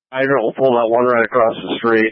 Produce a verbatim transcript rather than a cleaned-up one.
Hydrant will pull that one right across the street.